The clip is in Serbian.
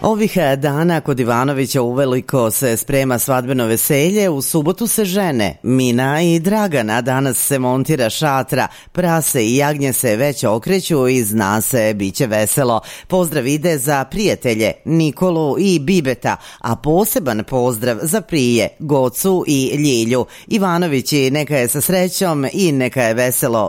Ovih dana kod Ivanovića uveliko se sprema svadbeno veselje, u subotu se žene Mina i Dragana, danas se montira šatra, prase i jagnje se već okreću i zna se, bit će veselo. Pozdrav ide za prijatelje Nikolu i Bibeta, a poseban pozdrav za prije Gocu i Ljilju. Ivanovići, neka je sa srećom i neka je veselo